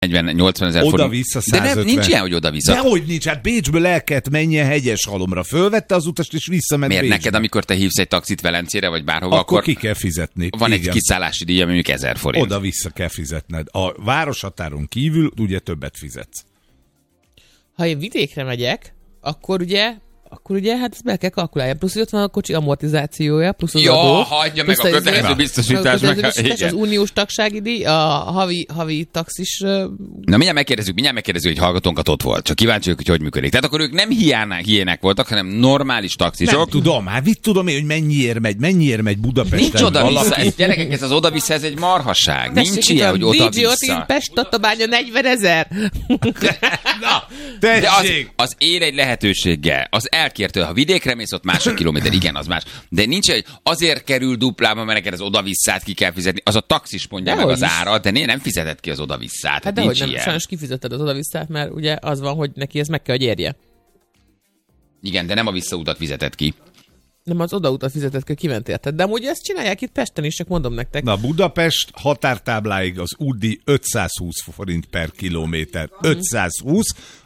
80 ezer forint. Oda-vissza 150. De nincs ilyen, hogy oda-vissza. Dehogy nincs, hát Bécsből el kellett menjen Hegyeshalomra. Fölvette az utast, és visszament Miért Bécsbe. neked, amikor te hívsz egy taxit Velencére, vagy bárhova, akkor ki kell fizetni. Van Igen. egy kiszállási díja, mondjuk 1000 forint. Oda-vissza kell fizetned. A városhatáron kívül ugye többet fizetsz. Ha én vidékre megyek, akkor ugye hát ezt be kell kalkulálni. Plusz, hogy ott van a kocsi amortizációja, plusz az adó. Hagyja meg a kötelező biztosítás. Az uniós tagsági díj, a havi taxis... Na mindjárt megkérdezzük, hogy hallgatónkat ott volt. Csak kíváncsi vagyok, hogy működik. Tehát akkor ők nem hiének voltak, hanem normális taxisok. Nem tudom, hát mit tudom én, hogy mennyiért megy Budapesten. Nincs oda-vissza. Gyerekek, ez az oda-vissza, ez egy marhaság. Nincs ilyen, hogy oda-vissza. Pest-Tatabánya 40 000. Na, de az él egy lehetőséggel. Az elkértő, ha vidékre mész, ott másfél kilométer, igen, az más. De nincs, hogy azért kerül duplába, mert neked az oda-visszát ki kell fizetni. Az a taxis mondja meg az árat, de nem fizeted ki az oda-visszát. Hát dehogy nem, sajnos kifizetted az oda-visszát, mert ugye az van, hogy neki ez meg kell, hogy érje. Igen, de nem a visszautat fizeted ki. Nem az odautat fizetett, hogy kiment érted. De amúgy ezt csinálják itt Pesten is, csak mondom nektek. Na, Budapest határtábláig az útdíj 520 forint per kilométer. 520.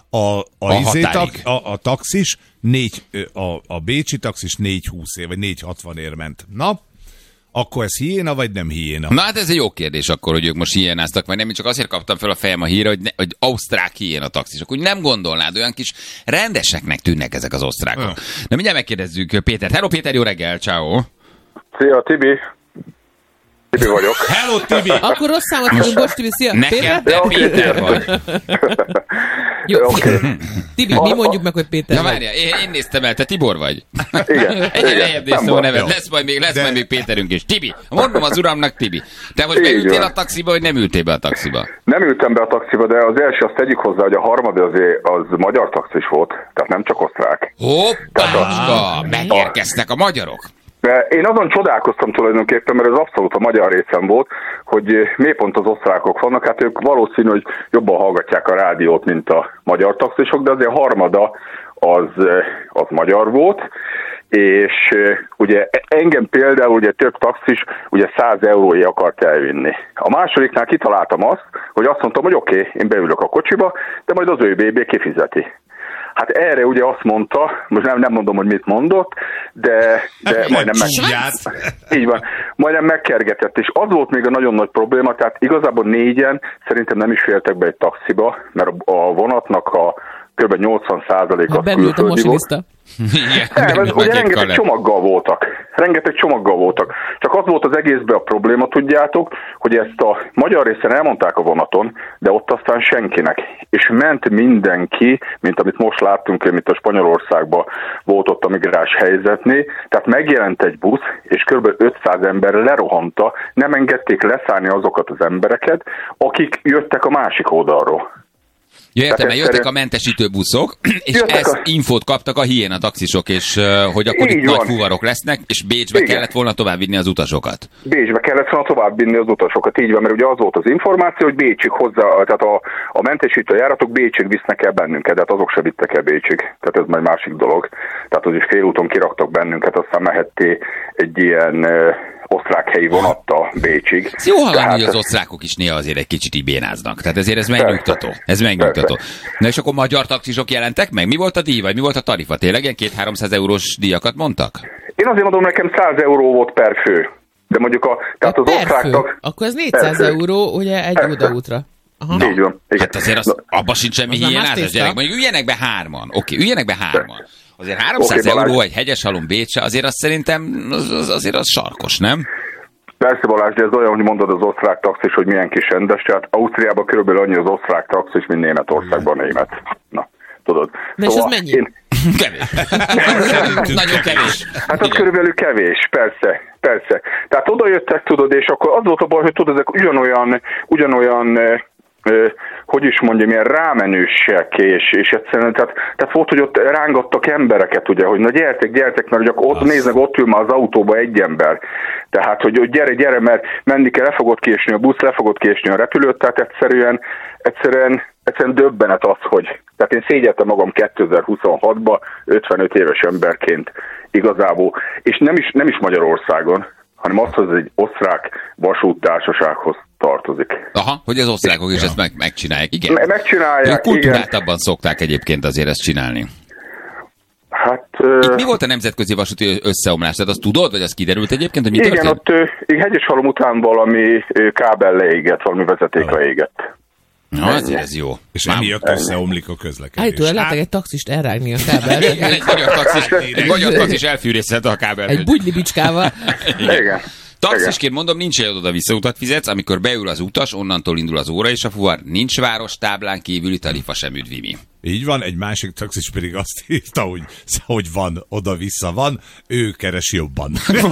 A taxis, a bécsi taxis 420 vagy 460 ér ment. Na, akkor ez hiéna, vagy nem hiéna? Na hát ez egy jó kérdés akkor, hogy ők most hiénáztak, vagy nem. Én csak azért kaptam fel a fejem a hírre, hogy ausztrák hiéna taxisok. Úgy nem gondolnád, olyan kis rendeseknek tűnnek ezek az osztrákok. Na mindjárt megkérdezzük Pétert. Hello Péter, jó reggel, ciao. Szia, Tibi vagyok. Hello, Tibi! Akkor rossz számot mondjuk, bocs, Tibi, szia! Nekem te Péter vagy. Jó, Tibi, mi mondjuk meg, hogy Péter vagy. vagy. Várjál, én néztem el, te Tibor vagy. Igen. Egyre lejjebb néztem a nevet. Lesz majd még Péterünk is. Tibi, mondom az uramnak, Tibi. Te most beültél a taxiba, vagy nem ültél be a taxiba? Nem ültem be a taxiba, de az első, azt tegyük hozzá, hogy a harmad az magyar taxis volt, tehát nem csak osztrák. Hoppácska, megérkeztek a magyarok. De én azon csodálkoztam tulajdonképpen, mert ez abszolút a magyar részem volt, hogy miért pont az osztrákok vannak. Hát ők valószínű, hogy jobban hallgatják a rádiót, mint a magyar taxisok, de azért a harmada az magyar volt. És ugye engem például ugye több taxis ugye 100 euróig akart elvinni. A másodiknál kitaláltam azt, hogy azt mondtam, hogy oké, én beülök a kocsiba, de majd az ő BB kifizeti. Hát erre ugye azt mondta, most nem mondom, hogy mit mondott, de majdnem megkergetett, és az volt még a nagyon nagy probléma, tehát igazából 4-en szerintem nem is féltek be egy taxiba, mert a vonatnak a kb. 80% az külföldi volt. Ugye rengeteg csomaggal voltak. Csak az volt az egészben a probléma, tudjátok, hogy ezt a magyar részen elmondták a vonaton, de ott aztán senkinek. És ment mindenki, mint amit most láttunk, mint a Spanyolországban volt ott a migráns helyzetnél, tehát megjelent egy busz, és kb. 500 ember lerohanta, nem engedték leszállni azokat az embereket, akik jöttek a másik oldalról. Ja, értem, mert jöttek a mentesítő buszok, és infót kaptak a hiéna taxisok, és hogy akkor itt nagy fuvarok lesznek, és Bécsbe kellett volna továbbvinni az utasokat. Bécsbe kellett volna továbbvinni az utasokat, így van, mert ugye az volt az információ, hogy Bécsig hozzá, tehát a mentesítő járatok Bécsig visznek el bennünket, tehát azok se vittek el Bécsig, tehát ez majd másik dolog. Tehát, hogy félúton kiraktak bennünket, aztán mehetté egy ilyen osztrák helyi vonatta Bécsig. Ez jó hallani, hogy az osztrákok is néha azért egy kicsit így bénáznak. Tehát ezért ez megnyugtató. Na és akkor magyar taxisok jelentek meg? Mi volt a díj, vagy mi volt a tarifa? Tényleg ilyen 200-300 eurós díjakat mondtak? Én azért mondom, nekem 100 euró volt per fő. De mondjuk tehát az osztráknak... Akkor ez 400 euró, ugye egy odaútra. Aha. Így van. Hát azért abban sincs semmi hiénázás, gyerek. Mondjuk üljenek be hárman. Oké, üljenek be hárman. Azért 300 euró egy Hegyeshalom Bécse, azért azt szerintem azért az sarkos, nem? Persze Balázs, de ez olyan, hogy mondod az osztrák taxis, hogy milyen kis rendes, tehát Ausztriában körülbelül annyi az osztrák taxis, mint Németországban német. Na, tudod. Na és ez mennyi? Kevés. Nagyon kevés. Hát az körülbelül kevés, persze. Tehát oda jöttek, tudod, és akkor az volt a baj, hogy tudod, ezek ugyanolyan hogy is mondjam, ilyen rámenősek, és egyszerűen, tehát volt, hogy ott rángattak embereket, ugye, hogy na gyertek, mert ott néznek, ott ül már az autóba egy ember. Tehát, hogy gyere, mert menni kell, le fogod késni a busz, le fogod késni a repülőt, tehát egyszerűen döbbenet az, hogy... Tehát én szégyeltem magam 2026-ban 55 éves emberként igazából, és nem is Magyarországon, hanem az, hogy egy osztrák vasúttársasághoz tartozik. Aha, hogy az osztrákok is ezt megcsinálják. Igen. Megcsinálják, ők kultúráltabban szokták egyébként azért ezt csinálni. Hát, mi volt a nemzetközi vasúti összeomlás? Tehát azt tudod, vagy az kiderült egyébként, hogy mi történt? Igen, ott Hegyeshalom után valami kábel leégett, valami vezeték leégett. Na, azért ez jó. És emiatt összeomlik a közlekedés. Állítólag látták egy taxist elrágni a kábelre. egy magyar taxis elfűrészette a kábelt. Egy bugyli bicskával. Igen. Taxisként mondom, nincs egy oda-vissza utat fizetsz, amikor beül az utas, onnantól indul az óra és a fuvar. Nincs város táblán kívüli tarifa sem üdvimi. Így van, egy másik taxis pedig azt írta, hogy van, oda-vissza van, ő keres jobban.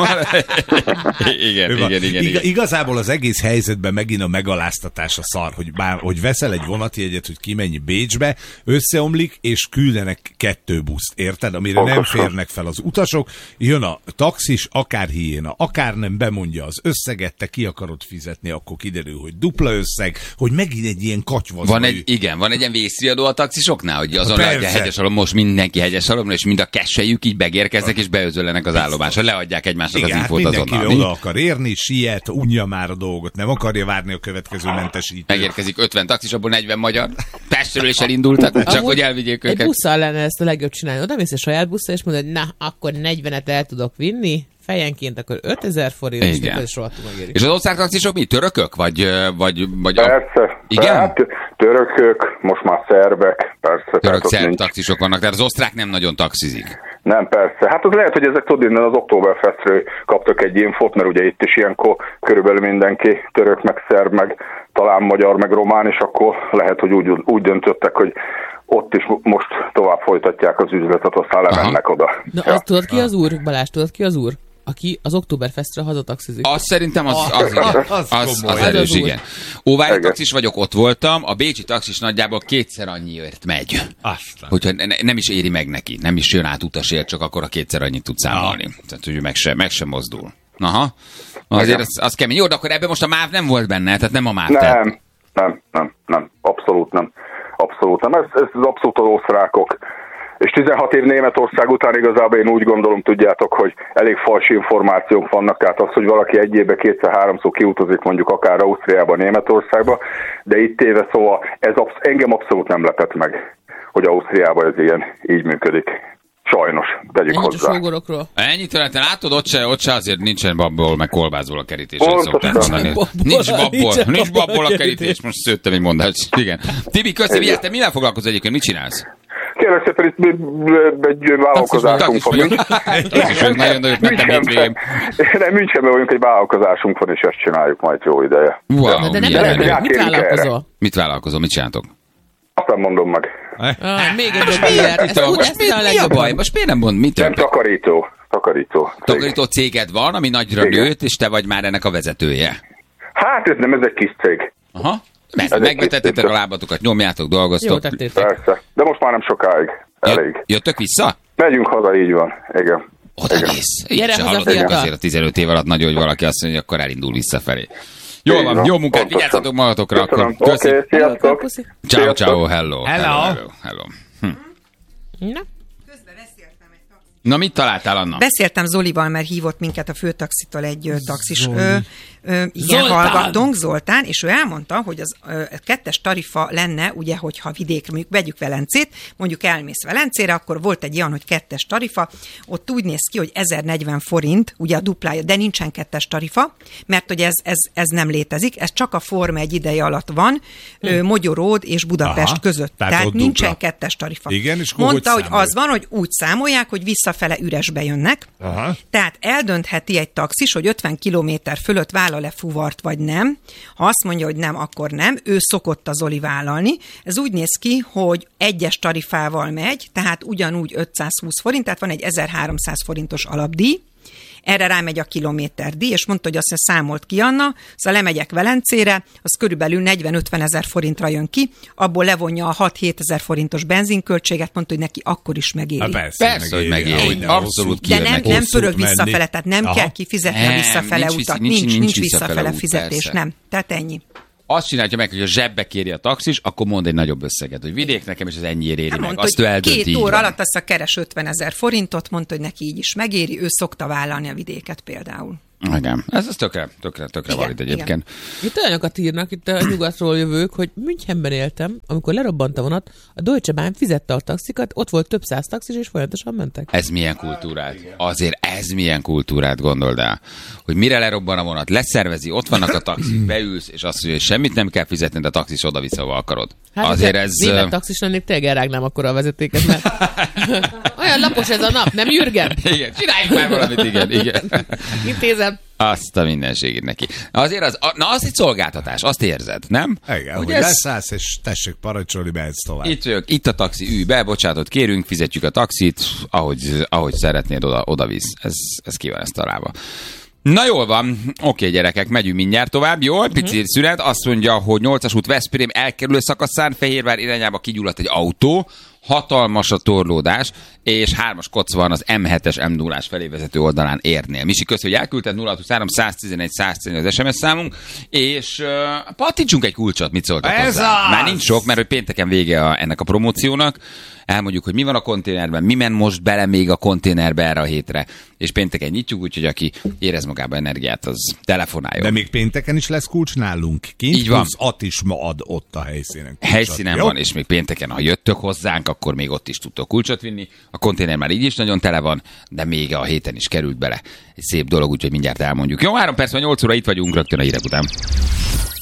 igen. Igazából az egész helyzetben megint a megaláztatás a szar, hogy veszel egy vonatjegyet, hogy kimenj Bécsbe, összeomlik, és küldenek 2 buszt, érted? Amire nem férnek fel az utasok, jön a taxis, akár hiéna, akár nem bemondja az összeget, te ki akarod fizetni, akkor kiderül, hogy dupla összeg, hogy megint egy ilyen katyvaz. Van egy ilyen vészriadó a taxisoknál, hogy azon a Hegyeshalom, most mindenki Hegyeshalomra, és mind a kessejük így megérkeznek, és beözöllenek az állomásra, leadják egymásnak az infót azonnal. Mindenki oda akar érni, siet, unja már a dolgot, nem akarja várni a következő mentesítőt. Megérkezik 50 taxis, abból 40 magyar. Pestről is elindultak, csak hogy elvigyék őket. Egy busszal lenne ezt a legjobb csinálni. Oda mész a saját busszal, és mondod, na, akkor 40-et el tudok vinni, fejenként akkor 5000 forint, és akkor is rohadtul megérik. És az osztrák taxisok mi? Törökök? Vagy Persze. Igen? Hát, törökök, most már szerbek, persze. Török-szerb taxisok vannak, tehát az osztrák nem nagyon taxizik. Nem, persze. Hát az lehet, hogy ezek tudod, innen az Oktoberfestről kaptak egy infót, mert ugye itt is ilyenkor körülbelül mindenki török, meg szerb, meg talán magyar, meg román, és akkor lehet, hogy úgy döntöttek, hogy ott is most tovább folytatják az üzletet, aztán lemennek oda. Na, azt tudod ki az úr? Balázs, tudod ki az úr? Aki az Oktoberfestre hazataxizik. Azt szerintem az erős, igen. Óvári taxis vagyok, ott voltam, a bécsi taxis nagyjából 2-szer annyiért megy. Hogyha nem is éri meg neki, nem is jön át utasért, csak akkor a 2-szer annyit tud számolni. Tehát, hogy meg sem mozdul. Aha. Azért az kemény. Jó, de akkor ebben most a MÁV nem volt benne, tehát nem a MÁV. Nem. Abszolút nem. Ez abszolút az osztrákok. És 16 év Németország után igazából én úgy gondolom, tudjátok, hogy elég fals információk vannak, tehát az, hogy valaki egy évben 2-3-szor kiutazik mondjuk akár Ausztriába, Németországba, de itt éve szóval engem abszolút nem lepett meg, hogy Ausztriában ez így működik. Sajnos, tegyük hozzá. Ennyit te látod, ott se azért nincsen babból, meg kolbászból a kerítés. Nincs babból a kerítés, most szőttem egy mondást. Igen. Tibi, köszönöm, te mivel foglalkozol egyébként, mit csinálsz? Kérlek szépen, itt egy vállalkozásunk van. Nem, Münchenben vagyunk, egy vállalkozásunk van, és ezt csináljuk majd jó ideje. Wow, de nem mit vállalkozol? Mit vállalkozol, mit csináltok? Azt nem mondom meg. Még egy dolog. Mi a baj? Most miért nem mond? Mit nem takarító. Takarító céged van, ami nagyra nőtt, és te vagy már ennek a vezetője. Hát ez nem, ez egy kis cég. Aha. Megvetettétek a lábatokat, nyomjátok, dolgoztok. Jó tettétek. Persze, de most már nem sokáig. Elég. Jöttök vissza? Megyünk haza, így van. Igen. Oda mész. Gyere haza, fiatal. Azért a 15 év alatt nagyon, hogy valaki azt mondja, hogy akkor elindul visszafelé. Jól van, jó munkát, vigyázzatok magatokra. Akkor. Oké, sziasztok. Ciao, hello. Na? Na, mit találtál, Anna? Beszéltem Zolival, mert hívott minket a főtaxitól egy taxis. Igen, hallgattunk, Zoltán, és ő elmondta, hogy az 2-es tarifa lenne, ugye, hogyha vidékre, vegyük Velencét, mondjuk elmész Velencére, akkor volt egy olyan, hogy 2-es tarifa, ott úgy néz ki, hogy 1040 forint, ugye a duplája, de nincsen 2-es tarifa, mert hogy ez nem létezik, ez csak a Forma 1 ideje alatt van, Mogyoród és Budapest között. Tehát nincsen 2-es tarifa. Igen, és mondta, hogy az van, hogy úgy számolják, hogy visszafele üresbe jönnek. Aha. Tehát eldöntheti egy taxis, hogy 50 kilométer fölött vállal-e fuvart, vagy nem. Ha azt mondja, hogy nem, akkor nem. Ő szokott a Zoli vállalni. Ez úgy néz ki, hogy 1-es tarifával megy, tehát ugyanúgy 520 forint, tehát van egy 1300 forintos alapdíj. Erre rámegy a kilométerdíj, és mondta, hogy azt számolt ki Anna, szóval lemegyek Velencére, az körülbelül 40-50 ezer forintra jön ki, abból levonja a 6-7 ezer forintos benzinköltséget, mondta, hogy neki akkor is megéri. Persze, hogy megéri. Abszolút kijön neki. De nem pörög visszafele, tehát nem kell kifizetni a visszafele utat. Nincs visszafele fizetés, nem. Tehát ennyi. Azt csinálja meg, hogy a zsebbe kéri a taxis, akkor mond egy nagyobb összeget, hogy vidék nekem, és az ennyiért éri meg. Azt ő eldönti. 2 óra alatt keres 50 ezer forintot, mondta, hogy neki így is megéri, ő szokta vállalni a vidéket például. Igen, ez tökre valid egyébként. Itt olyanokat írnak, itt a nyugatról jövők, hogy Münchenben éltem, amikor lerobbant a vonat, a Deutsche Bahn fizette a taxikat, ott volt több száz taxis, és folyamatosan mentek. Ez milyen kultúrát? Azért ez milyen kultúrát, gondold el, hogy mire lerobban a vonat, leszervezi, ott vannak a taxik, beülsz, és azt mondja, hogy semmit nem kell fizetni, de a taxis oda-vissza, ahol akarod. Hát azért ez... Német taxis lennék, tényleg elrágnám akkor a vezetéket, mert olyan lapos ez a nap, nem Jürgen? Igen, csináljuk már valamit, igen. Intézem. Azt a mindenségét neki. Azért az egy szolgáltatás, azt érzed, nem? Igen, hogy leszállsz, és tessék parancsolni, mehetsz tovább. Itt vagyok, itt a taxi, ülj be, bocsánatot kérünk, fizetjük a taxit, ahogy szeretnéd, oda visz. Ez ki van ezt találva. Na jól van, oké gyerekek, megyünk mindjárt tovább, jó? Pici szünet, azt mondja, hogy 8-as út Veszprém elkerülő szakaszán Fehérvár irányába kigyulladt egy autó, hatalmas a torlódás, és 3-as koc van az M7-es M0-ás felé vezető oldalán érnél. Misi, köszönöm, hogy elküldted 0623 111 111 az SMS számunk, és pattintsunk egy kulcsot, mit szóltak hozzá? Már nincs sok, mert hogy pénteken vége ennek a promóciónak. Elmondjuk, hogy mi van a konténerben, mi ment most bele még a konténerbe erre a hétre, és pénteken nyitjuk, úgyhogy aki érez magában energiát, az telefonáljon. De még pénteken is lesz kulcs nálunk kint. Így van. Az At is ma ad ott a helyszínen. Helyszínen van, és még pénteken, ha jöttök hozzánk, akkor még ott is tudtok kulcsot vinni. A konténer már így is nagyon tele van, de még a héten is került bele. Egy szép dolog, úgyhogy mindjárt elmondjuk. Jó, 3 perc van 8 óra, itt vagyunk rögtön a hírek után.